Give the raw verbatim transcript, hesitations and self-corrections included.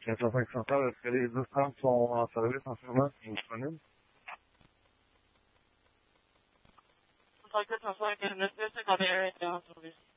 quatre cent cinq Central, est-ce que les dix trente sont en service en ce moment, sont disponibles? quatre cent cinq, neuf cinquante et un est en service.